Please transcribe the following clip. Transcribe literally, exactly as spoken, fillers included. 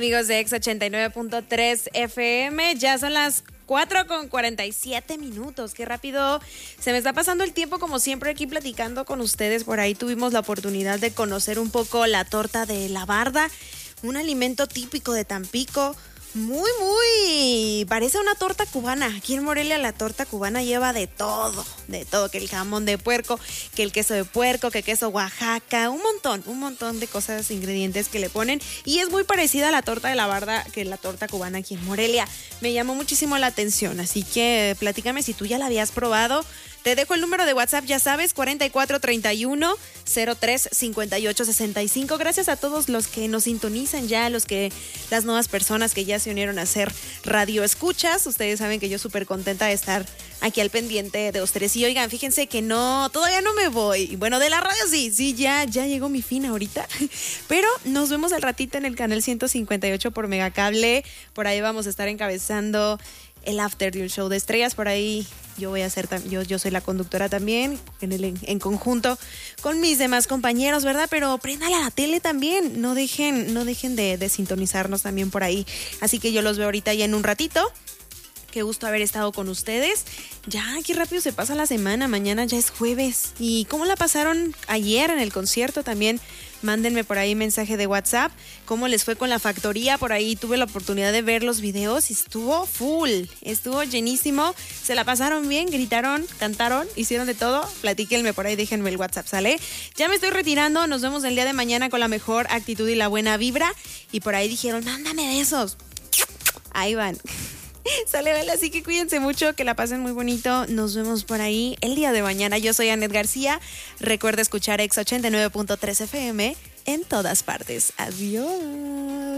amigos de Ex ochenta y nueve punto tres F M? Ya son las cuatro con cuarenta y siete minutos. Qué rápido se me está pasando el tiempo, como siempre, aquí platicando con ustedes. Por ahí tuvimos la oportunidad de conocer un poco la torta de la barda, un alimento típico de Tampico. Muy, muy, parece una torta cubana. Aquí en Morelia la torta cubana lleva de todo, de todo, que el jamón de puerco, que el queso de puerco, que queso Oaxaca, un montón, un montón de cosas, ingredientes que le ponen. Y es muy parecida a la torta de la barda que la torta cubana aquí en Morelia. Me llamó muchísimo la atención, así que platícame si tú ya la habías probado. Te dejo el número de WhatsApp, ya sabes, cuarenta y cuatro treinta y uno cero tres cincuenta y ocho sesenta y cinco. Gracias a todos los que nos sintonizan ya, los que, las nuevas personas que ya se unieron a hacer radio escuchas. Ustedes saben que yo súper contenta de estar aquí al pendiente de ustedes. Y oigan, fíjense que no, todavía no me voy. Bueno, de la radio sí, sí, ya, ya llegó mi fin ahorita. Pero nos vemos al ratito en el canal ciento cincuenta y ocho por Megacable. Por ahí vamos a estar encabezando el after de un show de estrellas. Por ahí yo voy a ser, yo, yo soy la conductora también, en, el, en conjunto con mis demás compañeros, ¿verdad? Pero préndale a la tele también, no dejen, no dejen de, de sintonizarnos también por ahí. Así que yo los veo ahorita ya en un ratito. Qué gusto haber estado con ustedes. Ya, qué rápido se pasa la semana. Mañana ya es jueves. ¿Y cómo la pasaron ayer en el concierto? También mándenme por ahí mensaje de WhatsApp. ¿Cómo les fue con la factoría? Por ahí tuve la oportunidad de ver los videos y estuvo full. Estuvo llenísimo. Se la pasaron bien, gritaron, cantaron, hicieron de todo. Platíquenme por ahí, déjenme el WhatsApp, ¿sale? Ya me estoy retirando. Nos vemos el día de mañana con la mejor actitud y la buena vibra. Y por ahí dijeron, mándame besos. Ahí van. Sale, vale, así que cuídense mucho, que la pasen muy bonito. Nos vemos por ahí el día de mañana. Yo soy Anet García. Recuerda escuchar Ex ochenta y nueve punto tres F M en todas partes. Adiós.